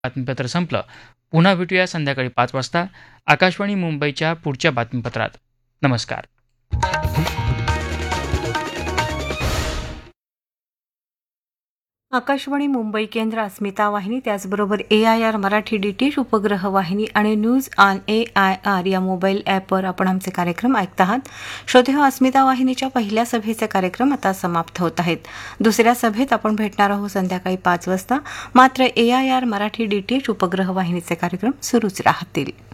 बातमीपत्र संपलं. पुन्हा भेटूया संध्याकाळी 5 वाजता आकाशवाणी मुंबईच्या पुढच्या बातमीपत्रात. नमस्कार. आकाशवाणी मुंबई केंद्र, अस्मिता वाहिनी, त्याचबरोबर AIR मराठी DTH उपग्रह वाहिनी आणि न्यूज ऑन AIR या मोबाईल ॲपवर आपण आमचे कार्यक्रम ऐकत आहात. श्रोतेहो, अस्मिता वाहिनीच्या पहिल्या सभेचे कार्यक्रम आता समाप्त होत आहेत. दुसऱ्या सभेत आपण भेटणार आहोत संध्याकाळी 5 वाजता. मात्र AIR मराठी DTH उपग्रह वाहिनीचे कार्यक्रम सुरूच राहतील.